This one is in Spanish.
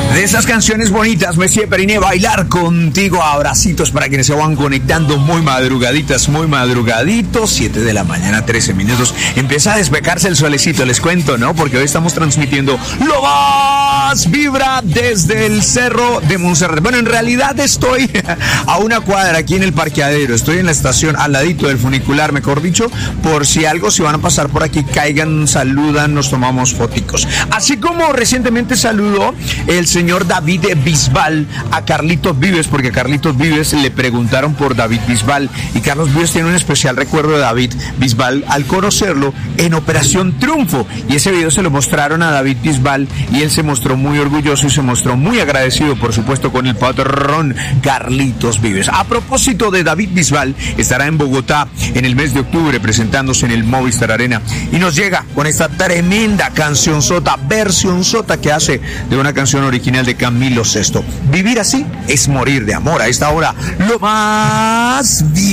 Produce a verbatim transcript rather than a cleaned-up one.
De esas canciones bonitas, Messier Periné, bailar contigo. Abracitos para quienes se van conectando muy madrugaditas, muy madrugaditos. siete de la mañana, trece minutos. Empieza a despecarse el solecito, les cuento, ¿no? Porque hoy estamos transmitiendo lo más vibra desde el Cerro de Monserrate. Bueno, en realidad estoy a una cuadra aquí en el parqueadero. Estoy en la estación, al ladito del funicular, mejor dicho. Por si algo, si van a pasar por aquí, caigan, saludan, nos tomamos foticos. Así como recientemente saludó el señor David Bisbal a Carlitos Vives, porque a Carlitos Vives le preguntaron por David Bisbal y Carlos Vives tiene un especial recuerdo de David Bisbal al conocerlo en Operación Triunfo, y ese video se lo mostraron a David Bisbal y él se mostró muy orgulloso y se mostró muy agradecido, por supuesto, con el patrón Carlitos Vives. A propósito de David Bisbal, estará en Bogotá en el mes de octubre presentándose en el Movistar Arena y nos llega con esta tremenda canción sota, versión sota que hace de una canción original de Camilo Sesto. Vivir así es morir de amor. A esta hora, lo más